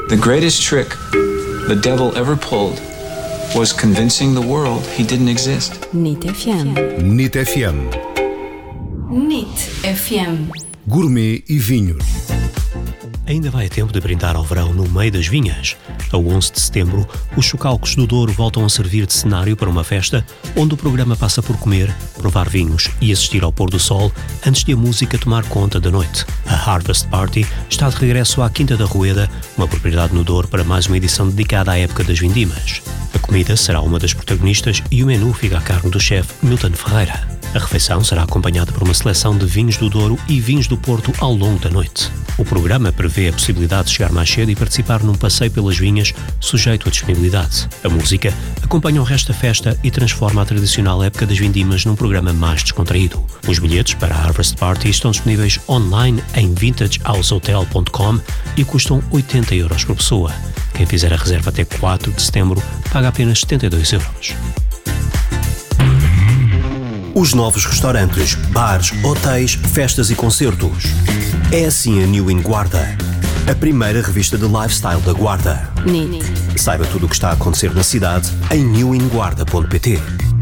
The greatest trick the devil ever pulled was convincing the world he didn't exist. NIT FM. NIT FM. NIT FM. Gourmet e vinhos. Ainda vai a tempo de brindar ao verão no meio das vinhas. A 11 de setembro, os Chocalcos do Douro voltam a servir de cenário para uma festa onde o programa passa por comer, provar vinhos e assistir ao pôr do sol antes de a música tomar conta da noite. A Harvest Party está de regresso à Quinta da Rueda, uma propriedade no Douro, para mais uma edição dedicada à época das vindimas. A comida será uma das protagonistas e o menu fica a cargo do chefe Milton Ferreira. A refeição será acompanhada por uma seleção de vinhos do Douro e vinhos do Porto ao longo da noite. O programa prevê a possibilidade de chegar mais cedo e participar num passeio pelas vinhas, sujeito à disponibilidade. A música acompanha o resto da festa e transforma a tradicional época das vindimas num programa mais descontraído. Os bilhetes para a Harvest Party estão disponíveis online em vintagehousehotel.com e custam 80 € por pessoa. Quem fizer a reserva até 4 de setembro paga apenas 72 €. Os novos restaurantes, bares, hotéis, festas e concertos. É assim a New in Guarda, a primeira revista de lifestyle da Guarda. NIT. Saiba tudo o que está a acontecer na cidade em newinguarda.pt.